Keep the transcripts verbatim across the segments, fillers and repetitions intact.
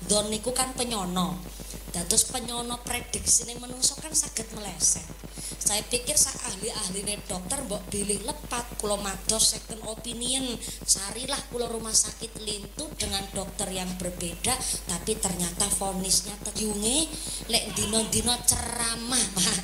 Don niku kan penyono. Dados penyono prediksine menungso kan saged meleset. Saya pikir sak ahli-ahline dokter mbok bilih lepat kula mados second opinion. Carilah kula rumah sakit lintu dengan dokter yang berbeda, tapi ternyata vonisnya teyunge lek dina-dina ceramah, Pak.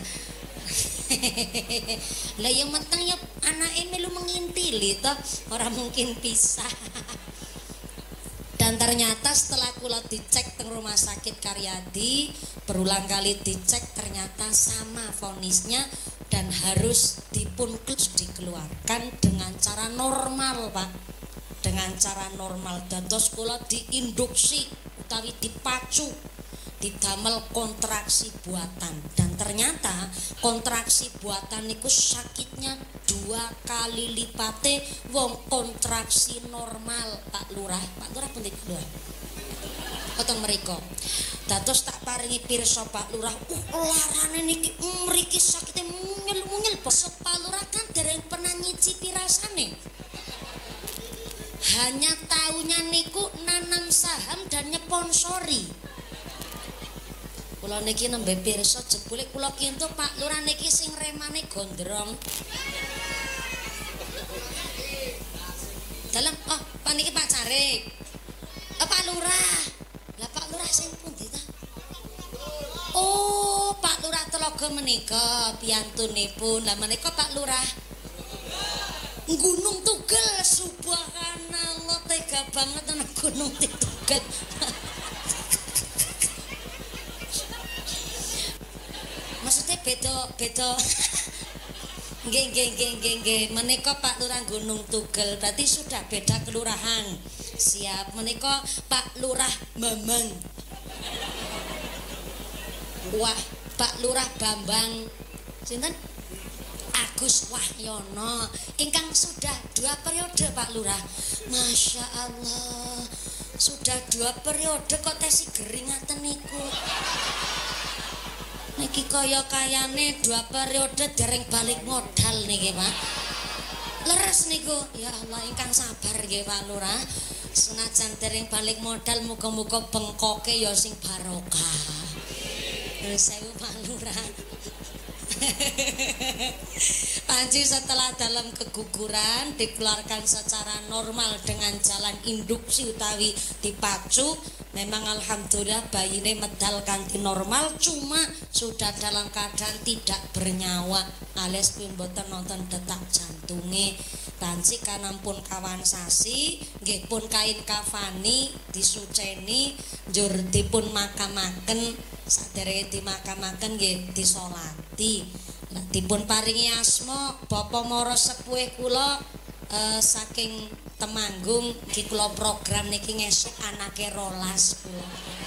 Lah yang menteng ya anake melu mengintili to, ora mungkin pisah. Dan ternyata setelah kula dicek teng rumah sakit Karyadi, berulang kali dicek ternyata sama vonisnya dan harus dipun dikeluarkan dengan cara normal, Pak. Dengan cara normal. Dados kula diinduksi utawi dipacu, didamel kontraksi buatan, dan ternyata kontraksi buatan niku sakitnya dua kali lipate wong kontraksi normal, Pak Lurah. Pak Lurah pun dikeluar potong mereka. Dados tak paringi pirsa Pak Lurah, uh larane niki mriki sakite mungil-mungil. Pak Lurah kan dereng pernah nyicipi rasane, hanya taunya niku nanam saham dan nyponsori. Kula niki nembe pirsa jebule kula kintu Pak Lurah niki sing remane gondrong. Dalam oh Pak niki Pak Carik. Oh Pak Lurah. Lah Pak Lurah sing pundi ta? Oh Pak Lurah Telaga menika piyantunipun. Lah menika Pak Lurah Gunung Tugel. Subhanallah, tega banget ana Gunung Tugel. Maksudnya beda-beda. Nggih nggih nggih nggih nggih. Menika Pak Lurah Gunung Tugel, berarti sudah beda kelurahan. Siap. Menika Pak Lurah Bambang. Wah, Pak Lurah Bambang sinten? Agus Wahyono ingkang sudah dua periode Pak Lurah. Masya Allah, sudah dua periode kok tesi gering ngaten niku. Niki kaya kayane dua periode dereng balik modal niki Pak. Leres niku. Ya Allah, ingkang sabar nggih Pak Lurah. Senajan dereng balik modal, muga-muga bengkoke ya sing barokah. Nuwun sewu Pak Lurah. Panci setelah dalam keguguran dikeluarkan secara normal dengan jalan induksi utawi dipacu, memang alhamdulillah bayine medal kanthi normal, cuma sudah dalam keadaan tidak bernyawa alias pun boten nonton detak jantunge. Panci kanampun kawan sasi nggih pun kain kafani disuceni njur dipun makamaken, saderenge dimakamaken nggih disolati. Lah dipun paringi asma Bapak Mara sepuhe kula eh, saking Temanggung iki kula program niki ngesuk anake rolas kula.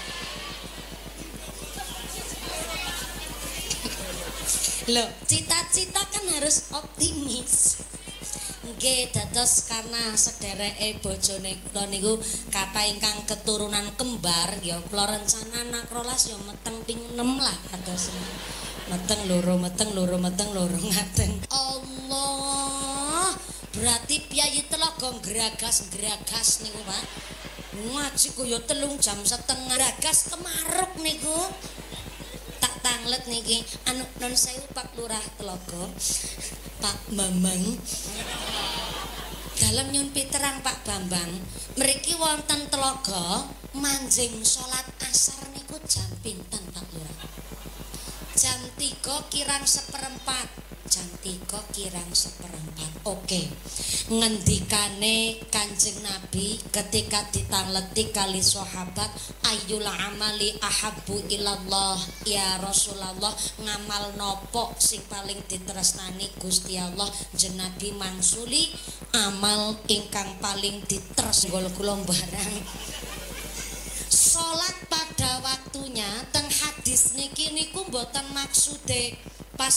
Loh, cita-cita kan harus optimis. Nggih, dados karena sedereke bojone kula niku kathah ingkang keturunan kembar, ya kula rencana anak rolas ya meteng ping enam lah kados. Meteng loro, meteng loro, meteng loro ngaten. Allah, berarti piyayi Telaga geragas-geragas niku, Pak. Ngaji kaya telung jam setengah geragas kemaruk niku. Tak tanglet niki, anu non sewu Pak Lurah Telaga. Pak Bambang. Dalam nyun piterang Pak Bambang, mriki wonten Telaga manjing salat asar niku jam pinten Pak Lurah? Jam tiga kirang seperempat. Jam tiga kirang seperempat. Oke. Ngendikane Kanjeng Nabi ketika ditangleti kali sahabat, ayyul amali ahabbu ilallah ya Rasulullah, ngamal nopo sing paling ditresnani Gusti Allah? Jeneng Nabi mangsuli amal ingkang paling ditresnani kula barang salat pada waktunya. Teng hadis niki niku mboten maksude